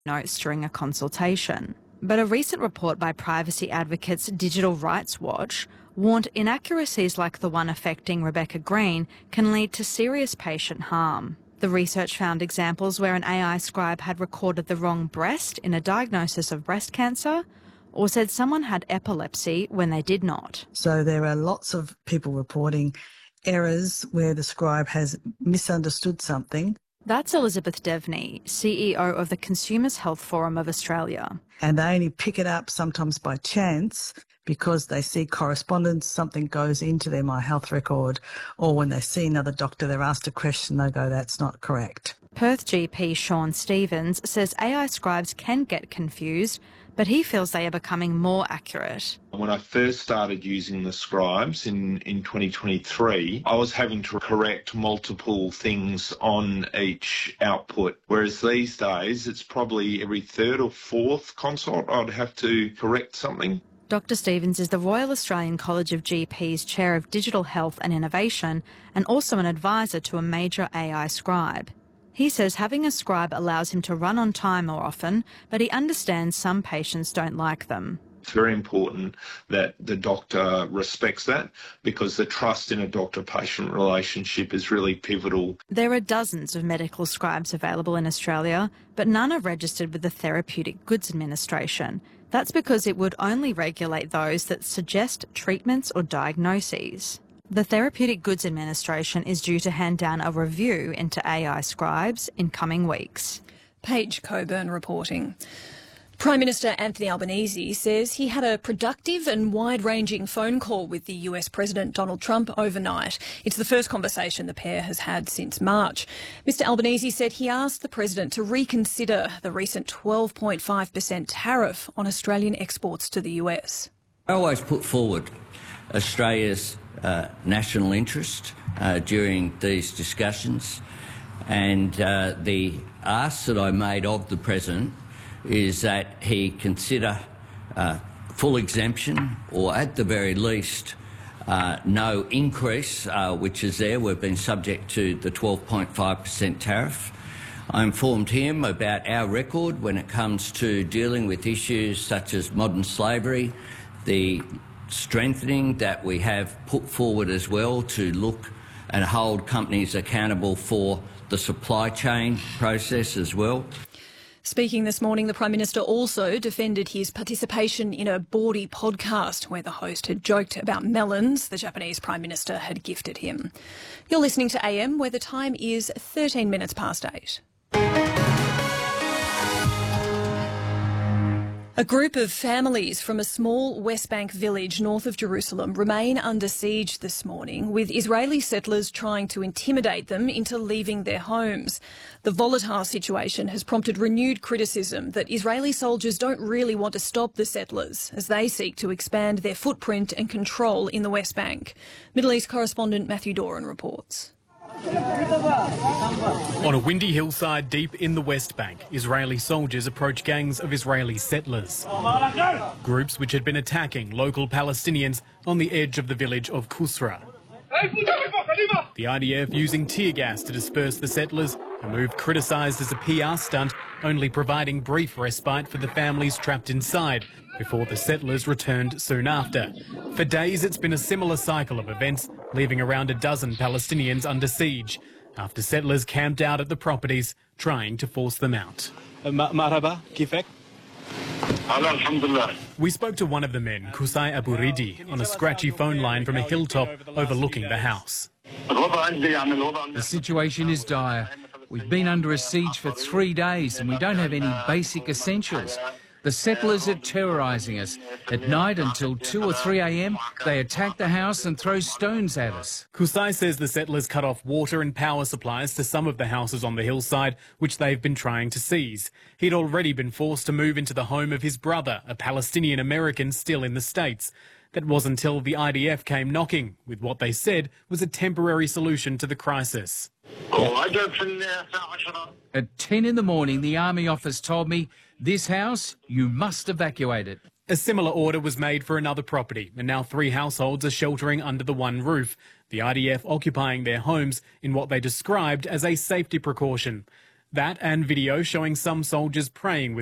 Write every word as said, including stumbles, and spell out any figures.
notes during a consultation. But a recent report by privacy advocates Digital Rights Watch warned inaccuracies like the one affecting Rebecca Green can lead to serious patient harm. The research found examples where an A I scribe had recorded the wrong breast in a diagnosis of breast cancer, or said someone had epilepsy when they did not. So there are lots of people reporting errors where the scribe has misunderstood something. That's Elizabeth Devney, C E O of the Consumers Health Forum of Australia. And they only pick it up sometimes by chance because they see correspondence, something goes into their My Health record, or when they see another doctor, they're asked a question, they go, that's not correct. Perth G P Sean Stevens says A I scribes can get confused, but he feels they are becoming more accurate. When I first started using the scribes in, in twenty twenty-three, I was having to correct multiple things on each output, whereas these days it's probably every third or fourth consult I'd have to correct something. Doctor Stevens is the Royal Australian College of G Ps Chair of Digital Health and Innovation and also an advisor to a major A I scribe. He says having a scribe allows him to run on time more often, but he understands some patients don't like them. It's very important that the doctor respects that because the trust in a doctor-patient relationship is really pivotal. There are dozens of medical scribes available in Australia, but none are registered with the Therapeutic Goods Administration. That's because it would only regulate those that suggest treatments or diagnoses. The Therapeutic Goods Administration is due to hand down a review into A I scribes in coming weeks. Paige Coburn reporting. Prime Minister Anthony Albanese says he had a productive and wide-ranging phone call with the U S President Donald Trump overnight. It's the first conversation the pair has had since March. Mister Albanese said he asked the President to reconsider the recent twelve point five percent tariff on Australian exports to the U S. I always put forward Australia's uh, national interest uh, during these discussions, and uh, the ask that I made of the President is that he consider uh, full exemption or at the very least uh, no increase, uh, which is there. We've been subject to the twelve point five percent tariff. I informed him about our record when it comes to dealing with issues such as modern slavery, the strengthening that we have put forward as well to look and hold companies accountable for the supply chain process as well. Speaking this morning, the Prime Minister also defended his participation in a bawdy podcast where the host had joked about melons the Japanese Prime Minister had gifted him. You're listening to A M, where the time is thirteen minutes past eight. A group of families from a small West Bank village north of Jerusalem remain under siege this morning, with Israeli settlers trying to intimidate them into leaving their homes. The volatile situation has prompted renewed criticism that Israeli soldiers don't really want to stop the settlers as they seek to expand their footprint and control in the West Bank. Middle East correspondent Matthew Doran reports. On a windy hillside deep in the West Bank, Israeli soldiers approach gangs of Israeli settlers, groups which had been attacking local Palestinians on the edge of the village of Kusra. The I D F using tear gas to disperse the settlers, a move criticised as a P R stunt, only providing brief respite for the families trapped inside before the settlers returned soon after. For days, it's been a similar cycle of events, leaving around a dozen Palestinians under siege, after settlers camped out at the properties, trying to force them out. Marhaba, kifek? We spoke to one of the men, Kusai Abu Ridi, on a scratchy phone line from a hilltop overlooking the house. The situation is dire. We've been under a siege for three days and we don't have any basic essentials. The settlers are terrorising us. At night until two or three a m, they attack the house and throw stones at us. Kusai says the settlers cut off water and power supplies to some of the houses on the hillside, which they've been trying to seize. He'd already been forced to move into the home of his brother, a Palestinian American still in the States. That was until the I D F came knocking, with what they said was a temporary solution to the crisis. At ten in the morning, the Army office told me, this house, you must evacuate it. A similar order was made for another property, and now three households are sheltering under the one roof, the I D F occupying their homes in what they described as a safety precaution. That and video showing some soldiers praying with